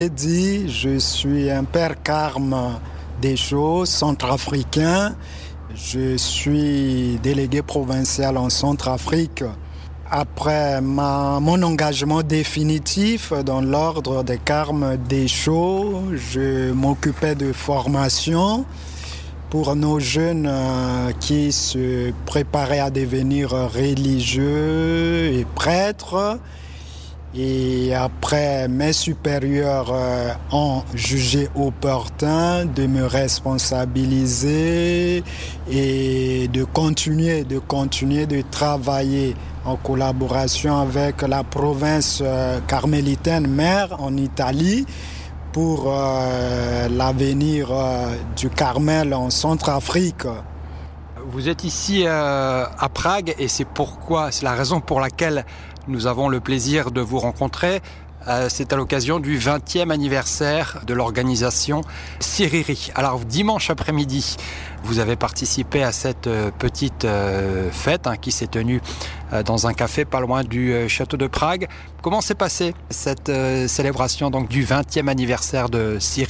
Dit, je suis un père carme des choses, centrafricain. Je suis délégué provincial en Centrafrique. Après mon engagement définitif dans l'ordre des carmes des Chauds, je m'occupais de formation pour nos jeunes qui se préparaient à devenir religieux et prêtres. Et après, mes supérieurs ont jugé opportun de me responsabiliser et de continuer de travailler en collaboration avec la province carmélitaine mère en Italie pour l'avenir du Carmel en Centrafrique. Vous êtes ici à Prague et c'est la raison pour laquelle nous avons le plaisir de vous rencontrer. C'est à l'occasion du 20e anniversaire de l'organisation Siriri. Alors dimanche après-midi, vous avez participé à cette petite fête qui s'est tenue dans un café pas loin du château de Prague. Comment s'est passée cette célébration donc, du 20e anniversaire de Siriri ?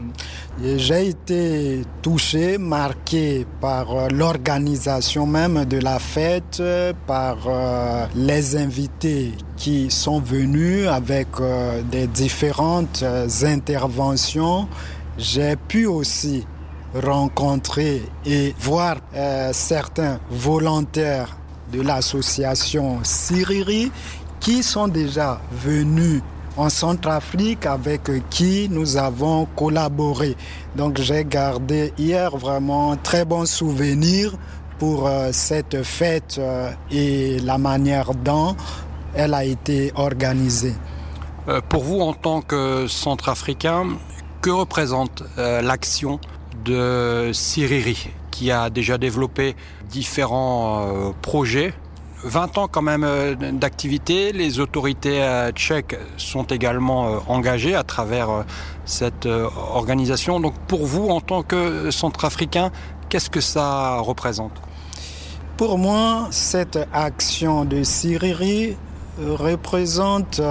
J'ai été touché, marqué par l'organisation même de la fête, par les invités qui sont venus avec des différentes interventions. J'ai pu aussi rencontrer et voir certains volontaires de l'association Siriri qui sont déjà venus en Centrafrique avec qui nous avons collaboré. Donc j'ai gardé hier vraiment un très bon souvenir pour cette fête et la manière dont elle a été organisée. Pour vous, en tant que Centrafricain, que représente l'action de Siriri, qui a déjà développé différents projets ? 20 ans quand même d'activité, les autorités tchèques sont également engagées à travers cette organisation. Donc pour vous, en tant que Centrafricain, qu'est-ce que ça représente ? Pour moi, cette action de Siriri représente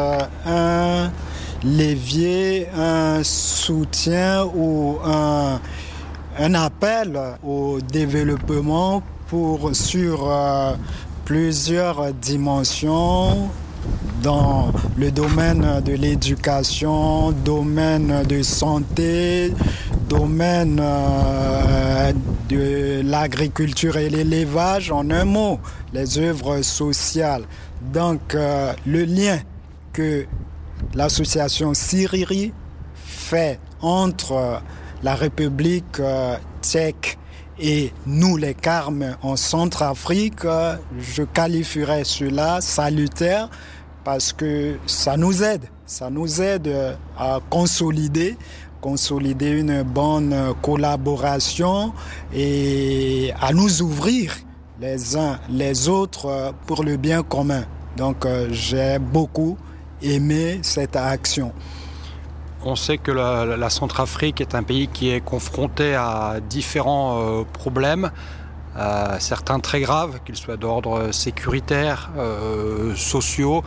un levier, un soutien ou un appel au développement sur plusieurs dimensions dans le domaine de l'éducation, domaine de santé, domaine de l'agriculture et l'élevage, en un mot, les œuvres sociales. Donc, le lien que l'association Siriri fait entre la République tchèque et nous, les Carmes en Centrafrique, je qualifierais cela salutaire parce que ça nous aide à consolider une bonne collaboration et à nous ouvrir les uns les autres pour le bien commun. Donc j'ai beaucoup aimé cette action. On sait que la Centrafrique est un pays qui est confronté à différents problèmes, certains très graves, qu'ils soient d'ordre sécuritaire, sociaux.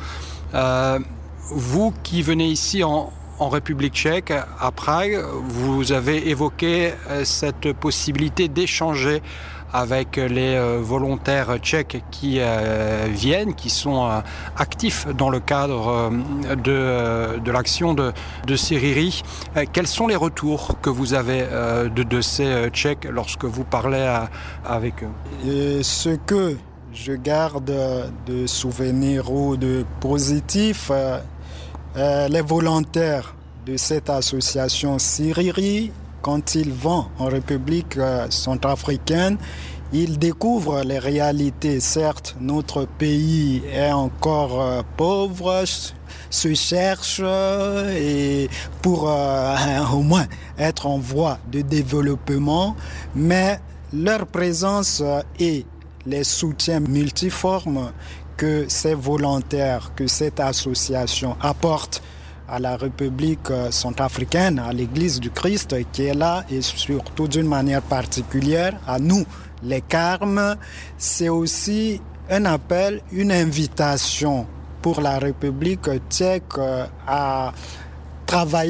Vous qui venez ici en République tchèque, à Prague, vous avez évoqué cette possibilité d'échanger avec les volontaires tchèques qui viennent, qui sont actifs dans le cadre de l'action de Siriri. Quels sont les retours que vous avez de ces Tchèques lorsque vous parlez avec eux ? Ce que je garde de souvenirs ou de positifs, les volontaires de cette association Siriri, quand ils vont en République centrafricaine, ils découvrent les réalités. Certes, notre pays est encore pauvre, se cherche et pour au moins être en voie de développement, mais leur présence et les soutiens multiformes que ces volontaires, que cette association apporte à la République centrafricaine, à l'Église du Christ qui est là et surtout d'une manière particulière à nous, les Carmes, c'est aussi un appel, une invitation pour la République tchèque à travailler